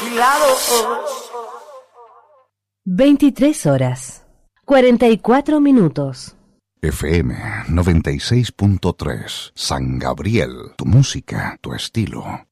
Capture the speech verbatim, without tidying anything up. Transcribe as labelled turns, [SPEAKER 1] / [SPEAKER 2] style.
[SPEAKER 1] lado.
[SPEAKER 2] veintitrés horas, cuarenta y cuatro minutos.
[SPEAKER 3] F M noventa y seis punto tres, San Gabriel, tu música, tu estilo.